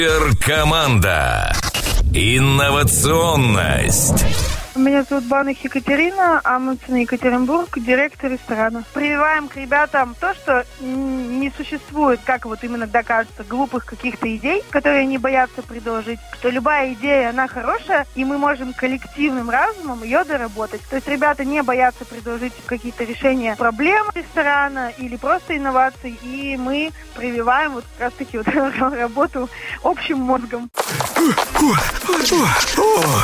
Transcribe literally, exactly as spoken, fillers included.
Команда. Инновационность. Меня зовут Баных Екатерина, Амундсен, Екатеринбург, директор ресторана. Прививаем к ребятам то, что не существует, как вот им иногда кажется, глупых каких-то идей, которые они боятся предложить. Что любая идея, она хорошая, и мы можем коллективным разумом ее доработать. То есть ребята не боятся предложить какие-то решения проблем ресторана или просто инноваций, и мы прививаем вот как раз-таки вот работу общим мозгом.